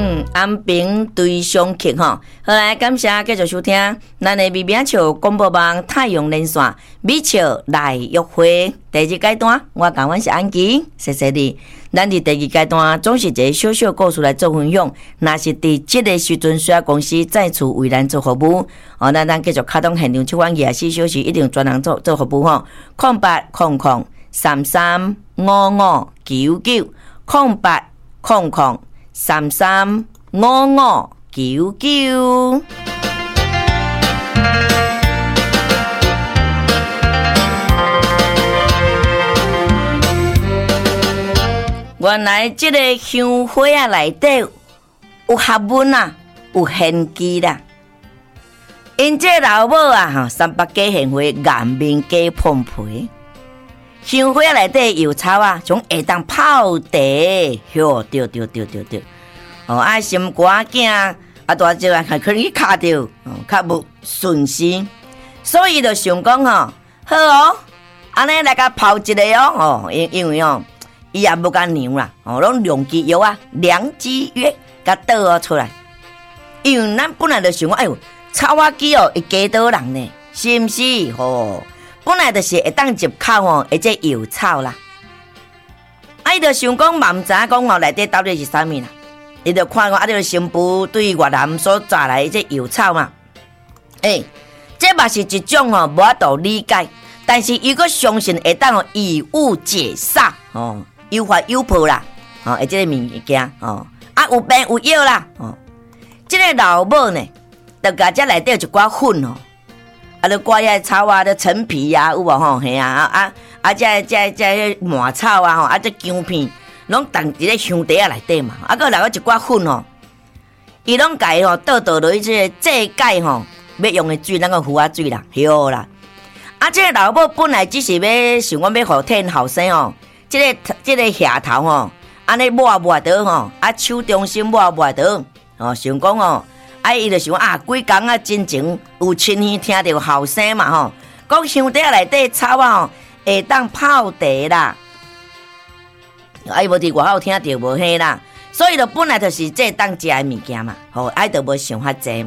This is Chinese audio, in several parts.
安平对上客吼，好来感谢继续收听咱的微名笑广播网太阳连线美笑来约会第二阶段，我讲阮是安琪，谢谢你。咱伫第二阶段总是一个小小故事来做分享，若是伫即个时阵，需要公司再次为咱做服务，咱继续开动现场724小时，一定专人做服务吼。0800335599，0800335599。原来这个香花啊内底有学问啊，有玄机啦。因这老母啊，300加现花，颜面加碰皮。香花内底油草啊，从下当泡茶，哟，对。心肝囝大只啊，可能去卡着，较无顺心，所以就想讲好安尼来甲泡一个因为伊也无甲娘啦，拢良机药啊，良机药甲倒出来。因为咱本来就想讲，草仔机会加倒人呢，是毋是？本来就是会当入口会这药草啦。伊就想讲嘛，毋知影讲内底到底是啥物啦。伊就看讲这个新妇对越南所摘来这药草嘛，这嘛是一种无法度理解，但是伊阁相信会当以物解煞有法有破啦，这个物件有病有药啦，这个老母呢，就甲这内底有一寡粉就挂遐草啊，的陈皮啊，有无嘿这麻草啊这姜片，拢放伫咧香茶内底嘛，搁来个一寡粉伊拢家倒落去这个制解要用的水，咱个胡水啦，对啦。这个老母本来只是要想讲要互天后生这个下头安尼抹倒手中心抹倒想讲伊就想几工真情有亲耳听到后生嘛讲香茶内底草会当泡茶啦，无伫外口听到无嘿啦，所以就本来就是这当食的物件嘛，就无想遐济，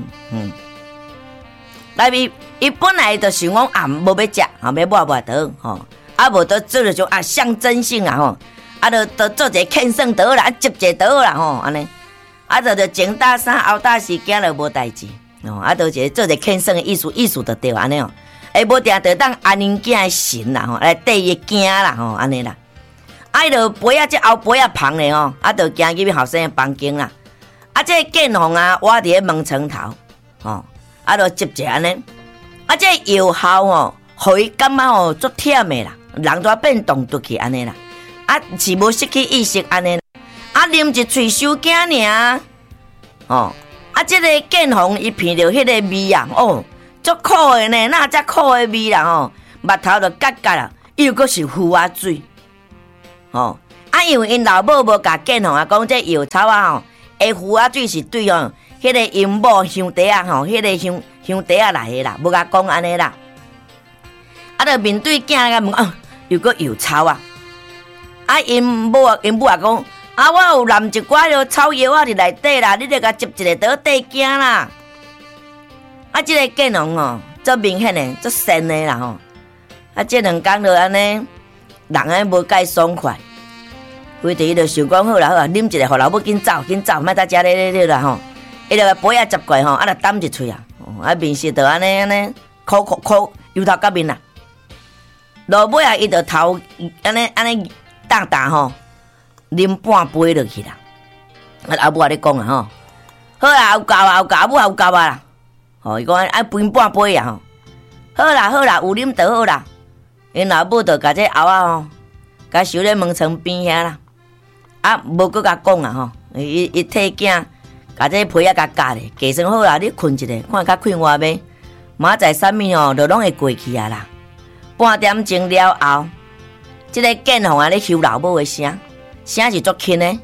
但是伊本来就想讲无要食，要抹倒，无都做就象征性就做一个庆生倒啦，接一个倒啦安尼，就前打三后打四，惊了无代志，就做一个庆生的意思就对安尼无定就当安宁囝的神啦来缀伊惊啦安尼啦，就杯这后杯芳咧就行入去后生的房间啦，这建红活伫咧门床头就接一安尼，这药效互伊感觉足忝的啦，人都变动倒去安尼啦，是无失去意识安尼啦，啉一喙收惊尔，这个建红伊闻到迄个味足苦的呢，哪遮苦的味啦目头就角角啦，又阁是胡水因为因老母无甲建红讲这药草的胡水是对迄个因某香茶迄个香茶来的啦，无甲讲安尼啦，就面对囝个问又阁药草因母讲我有淋一寡草药伫内底啦，你著甲接一个倒底惊啦。这个建红足明显的足神的啦这两工就安尼，人无介爽快。规地就想讲好啦，啉一个，互老母紧走，莫再食咧啦伊就杯接过就担一喙面色就安尼苦油头甲面啦。落尾伊就头安尼淡啉半杯落去啦。老母咧讲好啦，有够有够啦。伊讲分半杯好啦，有啉就好啦。因老母就甲这后甲收咧门床边遐啦，无搁甲讲伊替囝甲这被甲夹咧，加算好啦，你困一下，看较快活呗。明仔载啥物就拢会过去啦。半点钟了后，这个建红咧收老母的声是足轻的。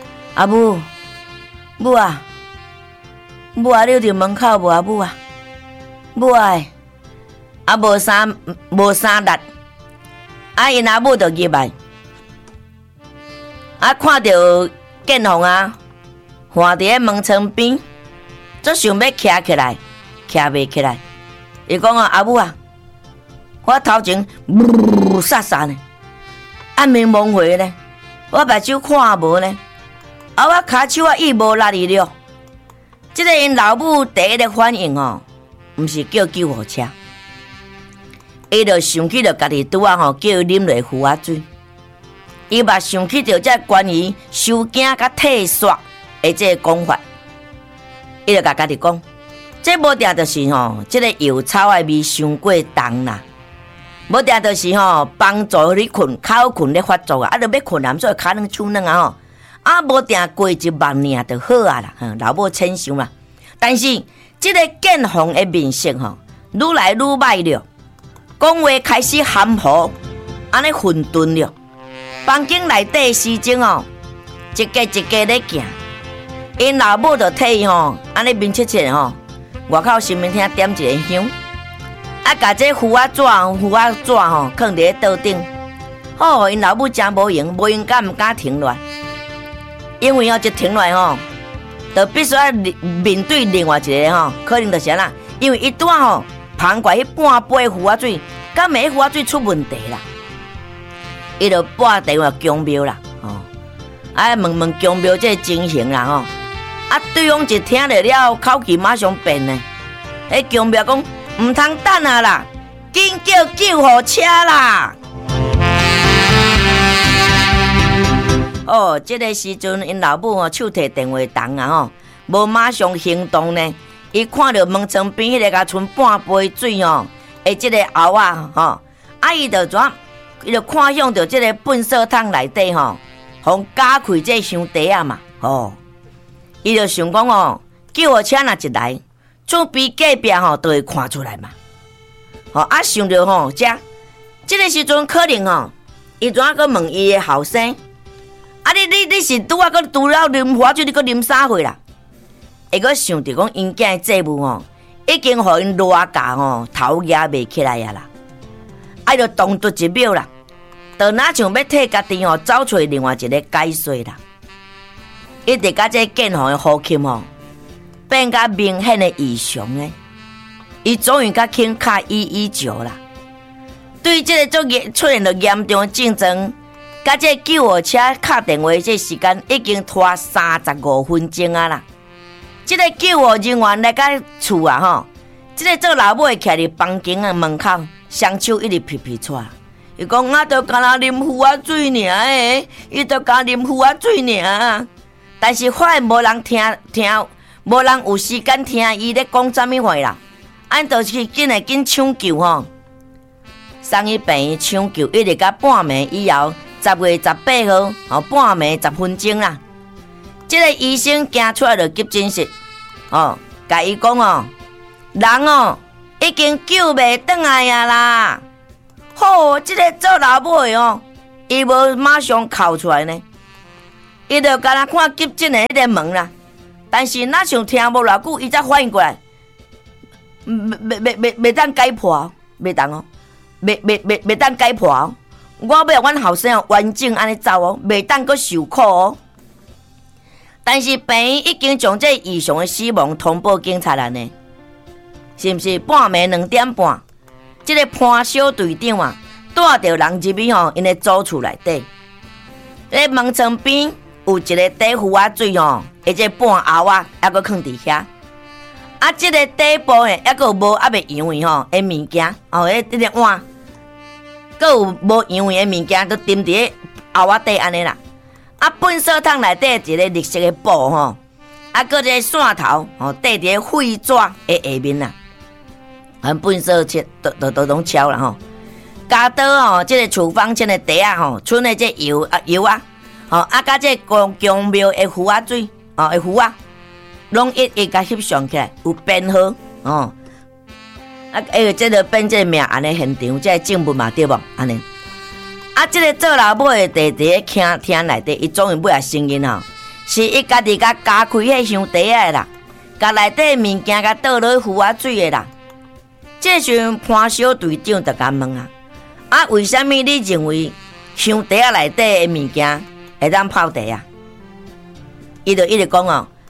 母啊，你伫门口无母啊？母无啥力，因阿母就入来，看到建红伫咧门窗边，则想要徛起来，徛袂起来。伊讲阿母啊，我头前煞煞呢，暗暝蒙回呢，我目睭看无呢，我骹手伊无力了。即个因老母第一个反应毋是叫救护车，伊就想起着家己拄叫伊啉落胡仔水。伊嘛想起着这关于收惊甲退煞的这个讲法，伊就甲家己讲，这无定就是这个药草的味伤过重啦，无定就是帮助你困口困咧发作啊，就要困所以骹软手软啊无定过一晚尔就好啊啦，老母亲想啦。但是这个建phòng的面色愈来愈歹了，讲话开始含糊，安尼混沌了。房间内底时钟一家一家咧行，因老母就替伊安尼面切切外口新闻厅点一个香，啊，甲这符仔纸放伫咧桌顶。因老母真无用敢毋敢停落来，因为一停落来就必须要面对另外一个可能就是啦，因为伊拄旁怪迄半杯符仔水，敢每符仔水出问题啦。伊就拨电话公庙啦，问公庙这情形啦，对方一听着了，口气马上变呢。迄公庙讲毋通等啊啦，紧叫救护车啦！这个时阵因老母手提电话筒啊，无马上行动呢。伊看到门窗边迄个甲剩半杯水的这个后啊，伊就怎？伊就看向着这个粪扫桶内底互加开这香茶啊嘛，伊就想讲救护车若一来，厝边隔壁都会看出来嘛。想着这个时阵可能伊怎个问伊的后生，你是拄了啉花水，你搁啉啥货啦？会搁想着讲因囝这母已经互因热架头压袂起来啊啦，就动作一秒啦。就哪像要替家己找出另外一个解说啦，一直甲这建phòng的呼吸变甲明显的异常呢。伊终于甲肯卡119啦。对这个出现了严重的症状，甲这救护车敲电话这时间已经拖35分钟啊啦。这个救护人员来到厝啊这个做老母的徛伫房间的门口，双手一直皮皮喘。伊讲就干那啉符仔水尔伊就干啉符仔水尔。但是反而无人听，无人有时间听伊咧讲啥物话啦。就是紧抢救送伊病院抢救，一直到半暝以后，10月18号半暝10分钟啦。这个医生行出来就急诊室甲伊讲人已经救袂转来啊啦。这个做老母的伊无马上哭出来呢，伊就干那看急诊的迄个门啦。但是哪想听无偌久，伊才反应过来，袂当解破，袂当袂当解破。我要阮后生完整安尼走袂当阁受苦但是病院已经将这异常的死亡通报警察了呢，是不是？半暝2点半。这个潘小队长带着人入去因的祖厝内底，咧门窗边有一个底符仔水而且半后还阁放伫遐。这个底部还阁有无未养的的物件迄个碗，阁有无养的物件都沉伫后仔底安尼啦。粪扫桶内底一个绿色的布搁这线头缀伫废纸的下面啦。粪扫车都拢超啦加倒这个厨房前的地剩的这油甲这公庙的符仔水的符仔，拢一甲翕上起来，有编号这就变这命案的现场，这证物嘛对无？安尼这个做老母的弟弟厅内底，伊终于尾承认是伊家己甲加开迄香茶的啦，甲内底物件甲倒落符仔水的啦。这时潘小队长就甲问为什么你认为香茶内底的物件会当泡茶啊？伊就一直讲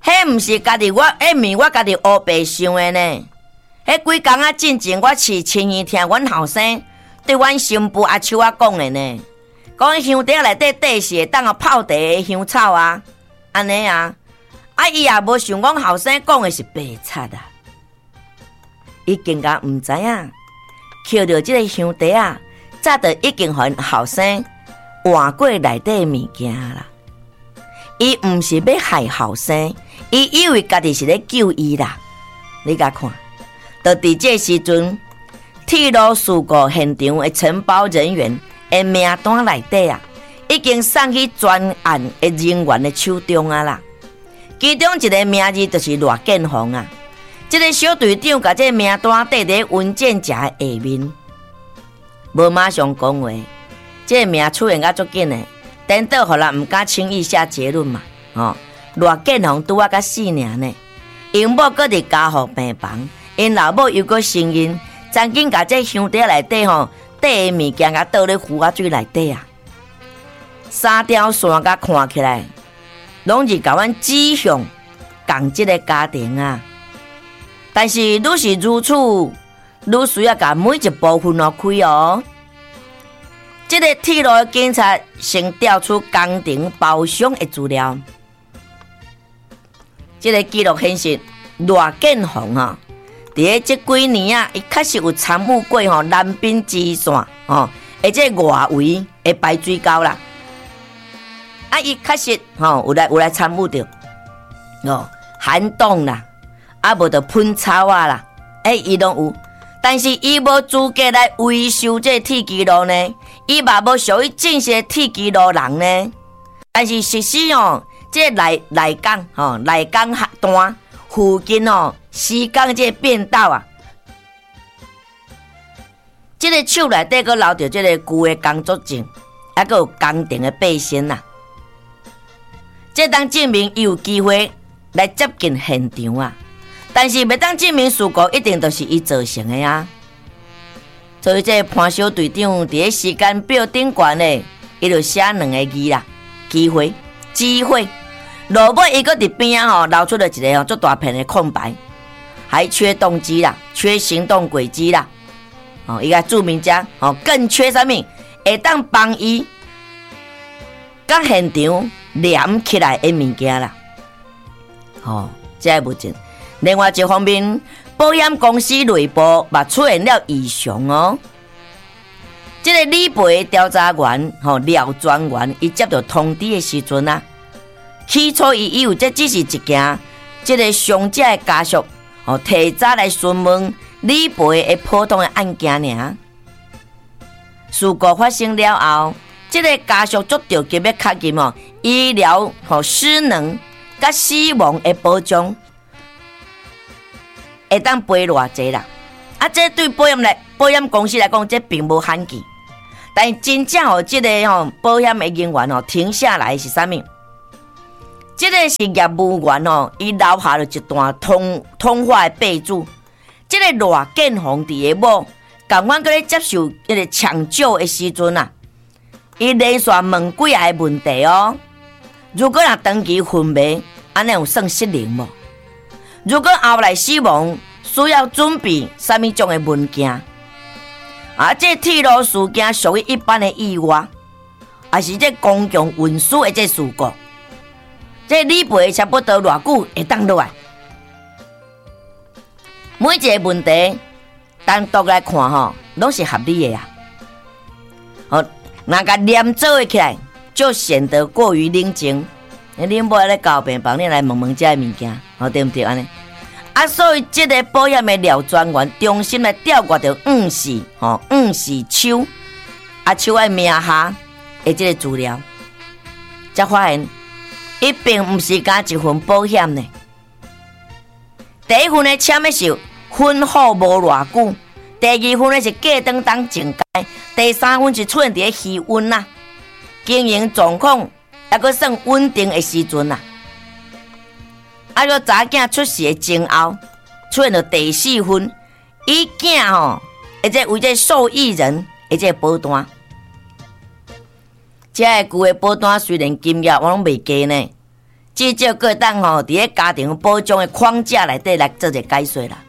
迄毋是家己我，迄毋是我家己黑白想的呢。迄几工仔进前，我饲亲耳听阮后生对阮新妇阿秋仔讲的呢，讲香袋内底底是会当泡茶的香草啊，安尼啊。啊，伊也无想讲后生讲的是白贼啊，伊更加毋知影，捡着即个香袋啊，早就已经互后生换过内底物件啦。伊毋是要害后生，伊以为家己是咧救伊啦。你甲看，就伫这时阵，铁路事故现场的承包人员的名单内底啊，已经送去专案的人员的手中啊啦。其中一个名字就是罗建宏啊，这个小队长把这名单缀在文件夹的下面，无马上讲话，这个名出现甲足紧的，等到互人毋敢轻易下结论嘛。罗建宏拄啊甲死年呢，因某搁伫家护病房，因老母又搁承认，曾经把这香袋内底底的物件甲倒咧湖仔水内底啊，三条线甲看起来。拢是甲阮指向共即个家庭啊，但是愈是如此，愈需要甲每一部分开哦。即个铁路警察先调出工程包厢的资料，即个记录显示，罗建宏啊，伫即几年啊，伊确实有参与过南滨支线而且外围的排水沟啦。啊，伊确实有来参与着涵洞啦，啊无着喷草啊啦，伊拢有，但是伊无资格来维修这铁基路呢，伊嘛无属于正式的铁基路人呢。但是实施这内港内港段附近施工这变道啊，这个手内底佫留着这个旧的工作证，还佫有工程的背身呐。这当证明伊有机会来接近现场啊，但是袂当证明事故一定都是伊造成的啊。所以这潘小队长伫咧时间表顶悬咧，伊就写两个字啦：机会。落尾伊搁伫边啊留出了一个足大片的空白，还缺动机啦，缺行动轨迹啦。伊个注明者更缺啥物？会当帮伊甲现场连起来的物件啦，这个物件。另外一方面，保险公司内部嘛出现了异常这个理赔调查员廖专员，伊接到通知的时阵啊，起初伊以为这只是一件这个伤者的家属提早来询问理赔的普通的案件尔。事故发生了后，这个家属足着急要确认医疗失能甲死亡的保障会当赔偌济啦。啊，这对保险公司来讲，这并无罕见。但真正这个保险的人员停下来是啥物？这个是业务员伊留下了一段通话的备注。这个罗建宏伫个某共阮搁咧接受迄个抢救的时阵啊，伊连续问几下问题如果若长期昏迷，安尼有算失灵无？如果后来死亡，需要准备啥物种的文件？这铁路事件属于一般的意外，还是这公共运输的这事故？这理赔差不多偌久会当落来？每一个问题单独来看拢是合理的啊。若甲连做起来，就显得过于冷静。恁无咧交病房，恁来问这物件，对不对安尼？所以这个保险的廖专员中心来调阅到黄氏秋秋的名下的这个资料，才发现伊并不是加一份保险呢。第一份的签的是婚后无偌久，第二份的是过当当境界，第三份是出现伫气温啦，经营状况还阁算稳定的时阵啦。个查囝出事的前后，出现了第四份，伊囝而且为这受益人，而且保单。这个旧的保单虽然金额我拢袂低呢， 至少个当吼伫咧家庭保障的框架内底来做一个解说啦。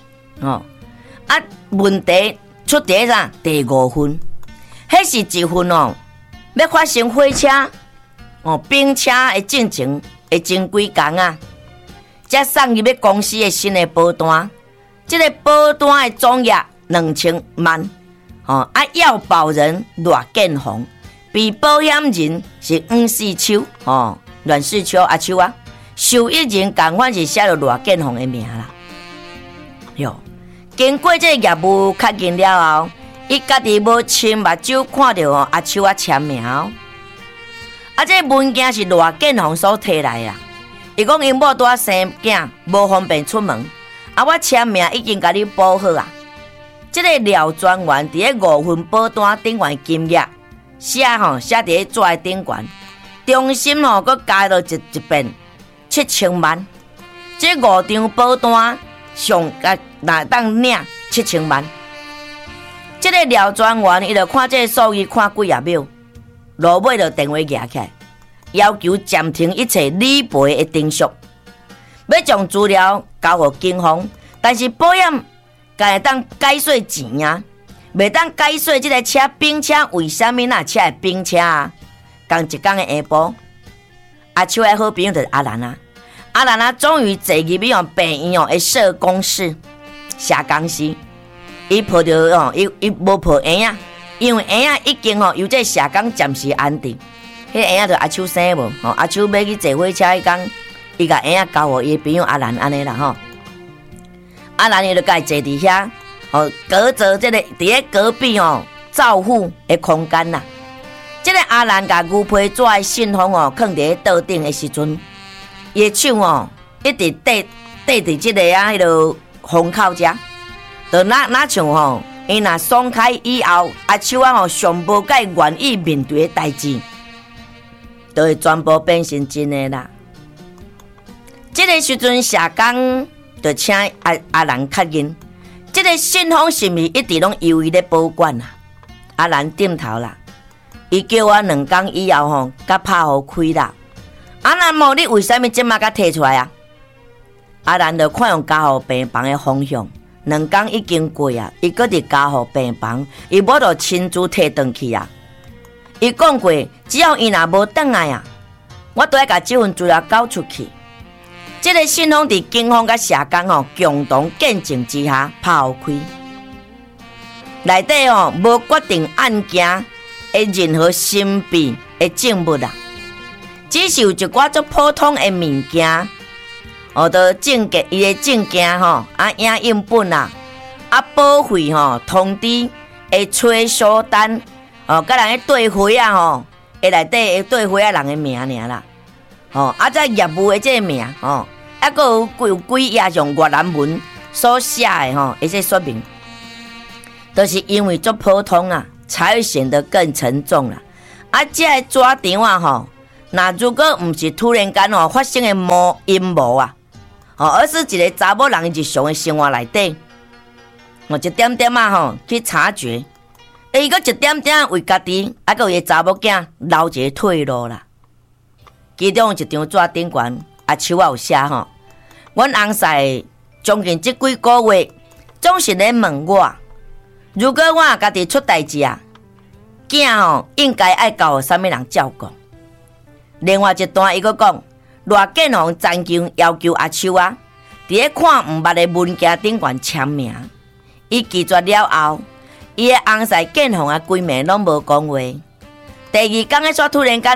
问题出伫啥？第5分，迄是一份要发生火车冰车的进程会前几工啊，才送入要公司的新的保单。这个保单的总额2000万，要保人赖建宏，被保险人是阮世秋阮世秋阿秋啊，受益人同款是写入赖建宏的名啦。哟，经过这个业务确认了后，伊家己无亲目睭看到阿秋啊签名这文件是赖建宏所摕来啊。伊讲因某拄生囝，无方便出门，我签名已经甲你补好啊。这个廖专员伫咧5份保单顶悬金额写伫咧纸的顶悬，中心佫加了一遍7000万。这5张保单上哪当领7000万？这个廖专员伊就看这个数字看几啊秒，落尾就电话拿起来，要求暂停一切理赔的程序，要将资料交予警方，但是保险敢会当解锁钱啊，袂当解锁这台车冰车为什么那车会冰车啊？同一天的下晡，阿秋的好朋友就是阿兰啊。阿兰啊，终于坐入去病院的社工室写公司。伊抱着伊无抱婴仔，因为婴仔已经由这社工暂时安定。迄婴仔就阿秋生无阿秋要去坐火车迄天，伊甲婴仔交予伊朋友阿兰安尼啦阿兰伊就甲伊坐伫遐隔着这个伫咧隔壁照护的空间啦。这个阿兰甲牛皮纸的信封放伫咧桌顶的时阵，伊的手一直缀伫这个迄落封口遮，就那像伊若松开以后，阿秋上无甲伊愿意面对的代志，就会全部变成真的啦。这个时阵，社工就请阿兰确认，这个信封是毋是一直拢由伊咧保管啊？阿兰点头啦，伊叫我2天以后甲拍互开啦。阿兰无你为什么即马甲摕出来啊？阿兰就看用交互病房的方向，2天已经过啊，伊搁伫交互病房，伊无就亲自摕回去啊。伊讲过，只要伊若无转来啊，我都要甲这份资料交出去。这个信封伫警方甲社工共同见证之下拍互开，内底无决定案件的任何神秘的证物啦，只是有一寡足普通的物件，就证件伊的证件影印本啦，保费通知的催收单甲人个对回啊内底会对回啊人的名尔啦，再业务的这个名佫有几页用越南文所写的一些说明，都是因为足普通啊，才会显得更沉重啦。这个纸张啊那如果唔是突然间发生的阴谋啊，而是一个查某人日常的生活内底，我一点点去察觉，伊个一点点为家己佫有查某囝留一个退路啦。其中一张纸顶悬阿秋有写阮翁婿将近这几个月总是咧问我，如果我家己出代志啊，囝应该爱交予啥物人照顾。另外一段伊佫讲，赖建宏曾经要求阿秋伫咧看毋捌的文件顶悬签名，伊拒绝了后，伊的翁婿建宏规暝拢无讲话。第2天的煞突然间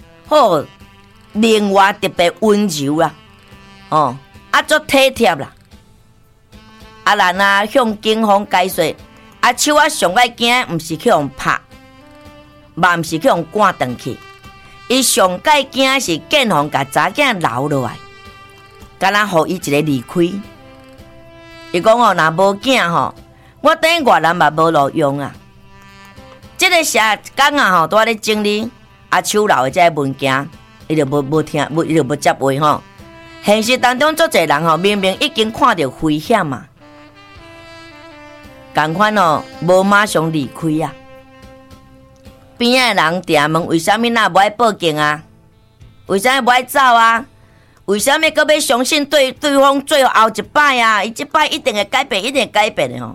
另外特别温柔啦，足体贴啦。阿兰向警方解说，阿秋上爱惊毋是去用拍，嘛毋是去用赶转去，伊上介惊是建宏甲查囝留落来，敢若互伊一个离开。伊讲若无囝我等越南嘛无路用啊。这个社工拄仔咧整理阿秋留的这个文件，伊就无听，伊就无接话现实当中，足侪人明明已经看到危险嘛，同款无马上离开啊。边仔的人定问为什么那无爱报警啊？为什么无爱走啊？ 为什么搁要相信对方最后一摆啊？伊这摆一定会改变，一定会改变的吼。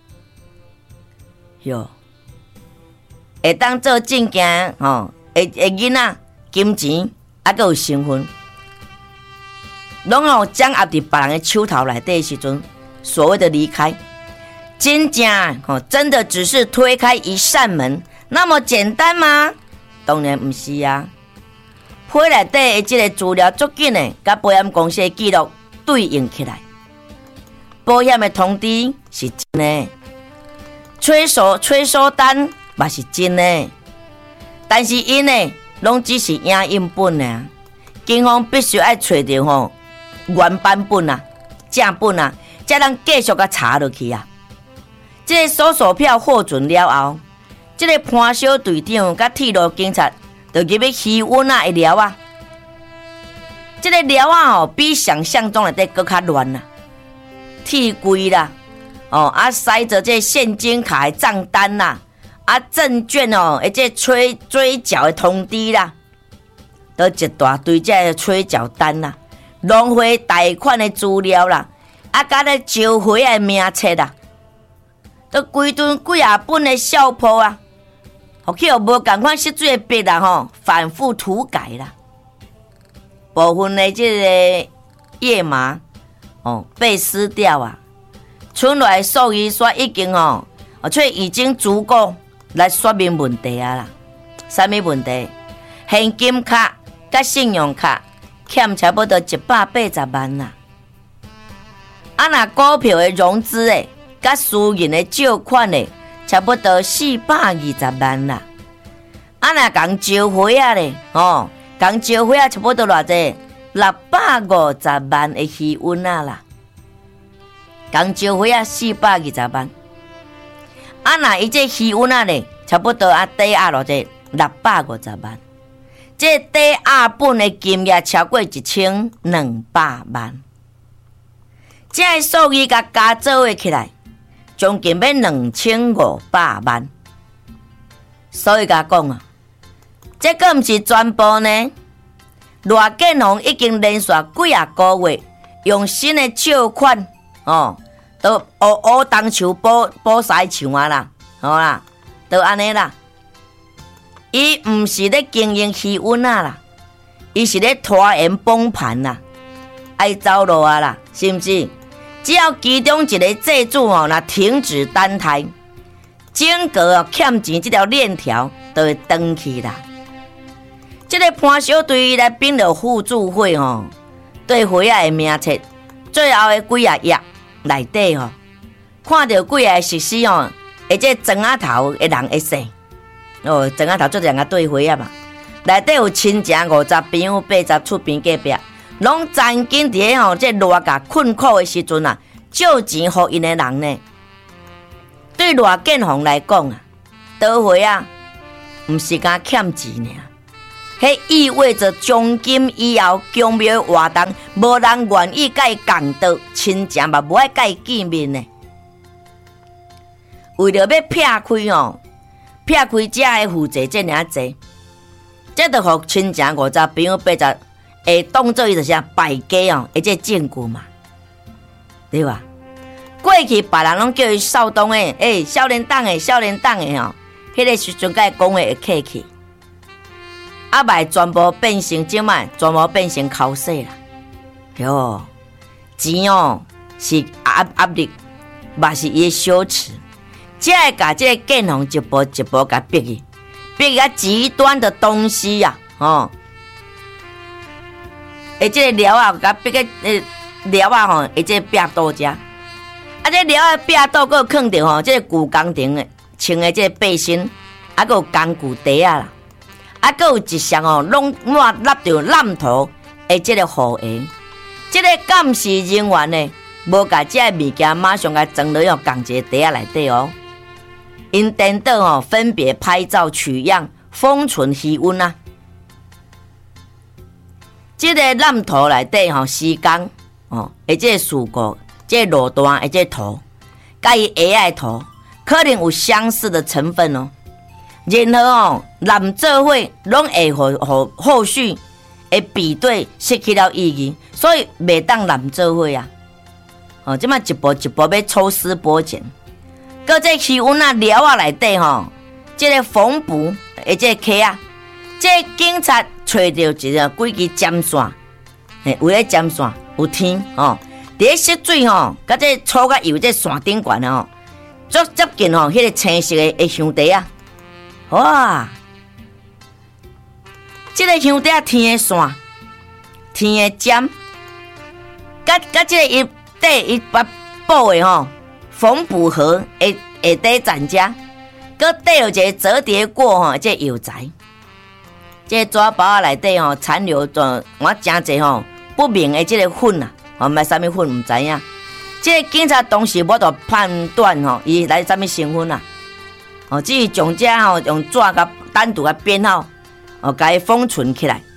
哟，会当做证件吼，会囡仔金钱啊，搁有身份，拢掌握伫别人的手头内底的时阵，所谓的离开，真正吼，真的只是推开一扇门那么简单吗？当然不是啊。批内底的这个资料足紧的，甲保险公司的记录对应起来，保险的通知是真的，催收单嘛是真的，但是因呢，拢只是影印本啊，警方必须要找到吼原版本啊、正本啊，才能继续甲查落去啊。这个搜索票获准了后，这个潘小队长甲铁路警察就入去气温啊的料啊，这个料啊比想象中的更较乱啦，铁柜啦，塞着这现金卡的账单啦，证券这追缴的通知啦，都一大堆这催缴单啦，浪费贷款的资料啦，甲咧招回的名册啦，都规顿几啊本的小谱啊。去无共款识水的笔啦反复涂改啦，部分的这个页码被撕掉啊，剩来数字刷已经却已经足够来说明问题啊啦。什么问题？现金卡甲信用卡欠差不多180万啦。若股票的融资的甲私人的借款的。差不多420万啦，若共招回啊咧，共招回啊差不多偌济650万的气温啊啦，共招回啊420万，若伊这气温啊咧，差不多抵押偌济650万，这抵押本的金额超过1200万，这数字甲加做伙起来。将近要2500万，所以甲讲啊，这个不是全部呢。罗建宏已经连续几啊个月，用新的借款都乌当树补西墙啊啦，好啦，都安尼啦。伊唔是咧经营气温啊啦，伊是咧拖延崩盘啦，爱走路啊啦，是不是？只要其中一个债主若停止单台，整个欠钱这条链条就会断去啦。这个潘小队来并了互助会对会啊的名册，最后的几啊页内底看到几啊实施而且庄仔头的人会说庄仔头做两个对会啊嘛，内底有亲情50朋友80厝边隔壁。拢曾经伫这偌甲困苦的时阵啊，借钱互因的人呢。对罗建宏来讲啊，倒回啊，毋是敢欠钱尔，迄意味着从今以后公庙活动，无人愿意甲伊共道，亲情嘛无爱甲伊见面呢。为了要撇开撇开这的负债这尔济，这就互亲情50朋友80。会当做伊就是败家而且证据嘛，对吧？过去别人拢叫伊少东的，少年党的迄个时阵甲伊讲话会客气，卖全部变成即卖，全部变成口水啦。哟，钱是压力，嘛是伊的羞耻，才会甲这个建宏一步一步甲逼啊极端的东西呀，这个料啊，甲逼个料啊这个壁刀遮，这料啊壁刀佫放着这个旧工程的穿的这个背心，佫有工具袋啊啦，佫有一项拢满lap着烂头的这个护鞋，这个监视人员呢，无甲这个物件马上甲装落共一个袋仔内底因电脑分别拍照取样，封存气温啊。这个蓝图内底时间这个事故，这个路段这个图，甲伊 AI 图，可能有相似的成分任何做伙拢会互后续的比对失去了意义，所以袂当揽做伙啊。即摆一步一步要抽丝剥茧，搁这气温啊寮啊内底吼，这个缝补的这个溪啊，这个警察找到一个几支针线，为了针线有天吼，伫湿水吼，甲这粗甲油这线顶悬吼，足接近吼，迄个青色的香茶啊，哇！这个香茶天的线，天的针，甲这个伊底伊把布的吼缝补盒下底站遮，搁底有一个折叠过吼，这油材，这纸包啊内底吼残留着我真侪吼不明的这个粉啊，毋知啥物粉毋知影。这个警察当时无得判断吼，伊来啥物成分啊？只是将这吼用纸甲单独甲编号。甲伊封存起来，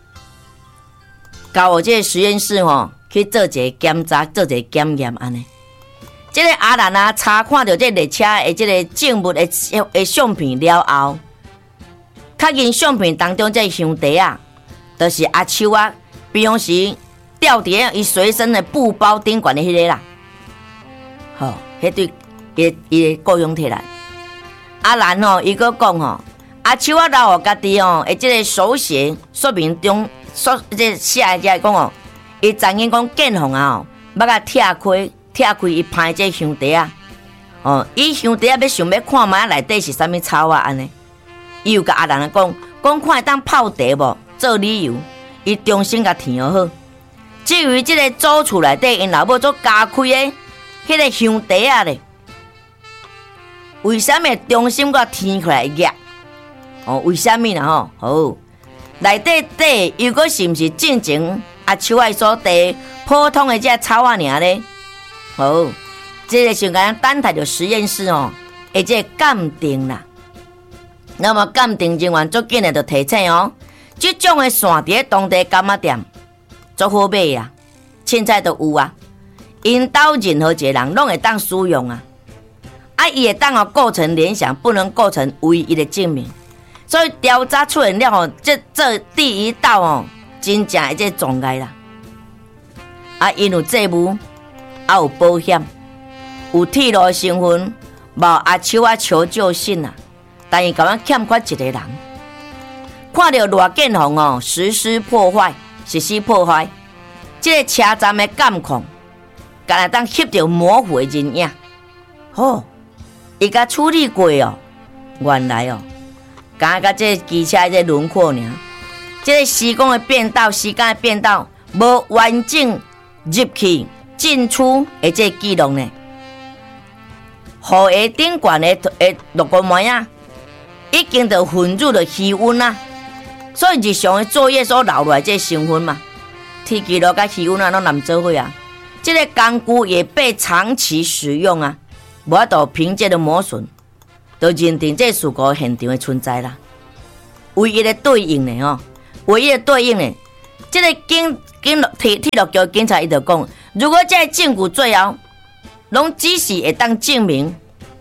交我这个实验室吼去做一个检查，做一个检验安尼。这个阿兰啊，查看到这列车的这个证物的相片了后，确认相片当中这香茶啊，就是阿秋啊，平时吊伫伊随身的布包顶悬的迄个啦。吼，迄对伊雇佣摕来。阿兰吼，伊佫讲吼。阿秋啊，老家己哦，即个手写说明中这写讲哦，伊曾经讲建宏啊，要甲拆开伊拍这香茶啊，伊香茶要想要看卖内底是啥物草啊安尼，伊又甲阿兰讲看会当泡茶无，做理由，伊重新甲填好。至于即个祖厝内底因老母做加开的迄个香茶啊咧，为什么重新甲填起来压？为什么呢？好，内底又果是毋是正经阿秋爱所地普通的这草啊尔咧？好，这个是讲等待着实验室而且鉴定啦。那么鉴定人员足紧的就提醒这种的线伫当地柑仔店足好买啊，凊彩都有啊，因兜任何一个人拢会当使用啊，伊会当构成联想，不能构成唯一的证明。所以调查出现了这第一道真正的这障碍啦。因有债务，有保险，有铁路成分，无阿秋啊求救信啊，但伊感觉欠缺一个人。看到罗建宏实施破坏，这个车站的监控，敢若当翕到模糊的人影。伊甲处理过原来甲这机车这轮廓尔，这个时间的变道，无完整入去进出的这记录呢。雨鞋顶悬的落个膜啊，已经就混入了气温啊，所以日常的作业所留落来这成分嘛，天气咯甲气温啊拢难做伙啊。这个工具也被长期使用啊，无法度凭借的磨损。就认定这事故现场的存在啦。唯一的对应呢，这个铁路局警察伊就讲，如果这证据最后拢只是会当证明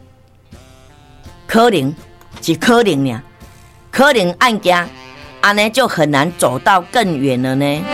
可能尔，可能案件安尼就很难走到更远了呢。